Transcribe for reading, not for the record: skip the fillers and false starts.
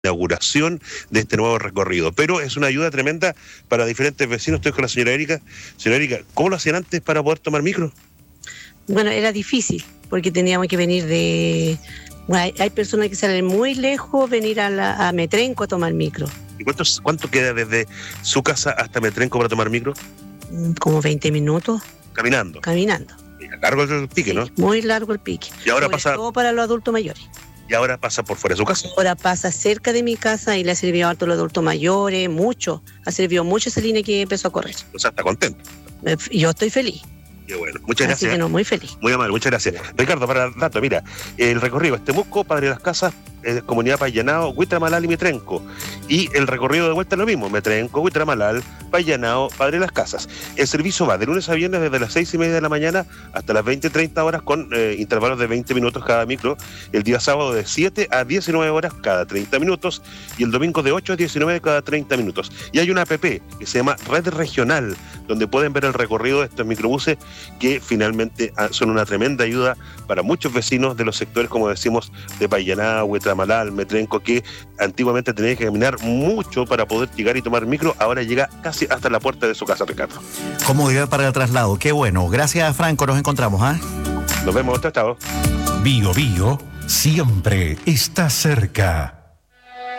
inauguración de este nuevo recorrido, pero es una ayuda tremenda para diferentes vecinos. Estoy con la señora Erika. Señora Erika, ¿cómo lo hacían antes para poder tomar micro? Bueno, era difícil, porque teníamos que venir de... Bueno, hay personas que salen muy lejos, venir a Metrenco a tomar micro. ¿Y cuánto queda desde su casa hasta Metrenco para tomar micro? Como 20 minutos. Caminando. Largo el pique, ¿no? Muy largo el pique. Y ahora sobre pasa... todo para los adultos mayores. Y ahora pasa por fuera de su casa. Ahora pasa cerca de mi casa y le ha servido a todos los adultos mayores, mucho. Ha servido mucho esa línea que empezó a correr. O sea, está contento. Yo estoy feliz. Qué bueno, muchas gracias. Así que no, muy feliz. Muy amable, muchas gracias. Ricardo, para el dato, mira, el recorrido es Temuco, Padre Las Casas, Comunidad Payanao, Huitramalal y Metrenco. Y el recorrido de vuelta es lo mismo, Metrenco, Huitramalal, Payanao, Padre Las Casas. El servicio va de lunes a viernes desde las 6:30 de la mañana hasta las 20:30 horas con intervalos de 20 minutos cada micro. El día sábado de 7 a 19 horas cada 30 minutos y el domingo de 8 a 19 cada 30 minutos. Y hay una app que se llama Red Regional, donde pueden ver el recorrido de estos microbuses que finalmente son una tremenda ayuda para muchos vecinos de los sectores, como decimos, de Payanao, Huitramalal, Metrenco, que antiguamente tenían que caminar mucho para poder llegar y tomar micro, ahora llega casi hasta la puerta de su casa, Ricardo. Comodidad para el traslado, qué bueno. Gracias, Franco, nos encontramos, ¿ah? Nos vemos, chao. Bio Bio siempre está cerca.